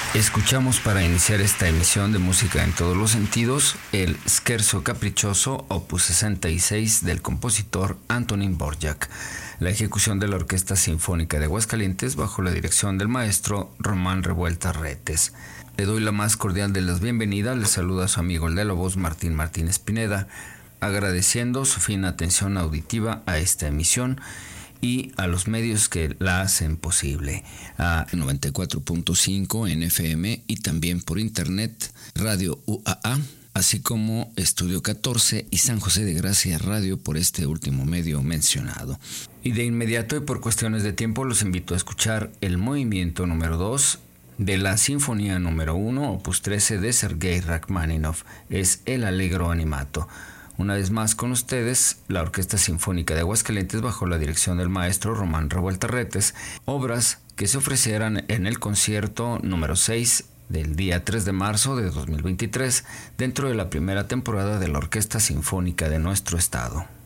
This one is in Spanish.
Escuchamos para iniciar esta emisión de música en todos los sentidos el Scherzo Capriccioso opus 66 del compositor Antonín Dvořák, la ejecución de la Orquesta Sinfónica de Aguascalientes bajo la dirección del maestro Román Revueltas Retes. Le doy la más cordial de las bienvenidas, le saluda su amigo el de la voz Martín Martínez Pineda, agradeciendo su fina atención auditiva a esta emisión y a los medios que la hacen posible, a 94.5 en FM y también por internet, Radio UAA, así como Estudio 14 y San José de Gracia Radio por este último medio mencionado. Y de inmediato y por cuestiones de tiempo los invito a escuchar el movimiento número 2 de la Sinfonía número 1, opus 13 de Sergei Rachmaninoff, es el Allegro Animato. Una vez más con ustedes, la Orquesta Sinfónica de Aguascalientes bajo la dirección del maestro Román Revueltas Retes, obras que se ofrecerán en el concierto número 6 del día 3 de marzo de 2023 dentro de la primera temporada de la Orquesta Sinfónica de nuestro estado.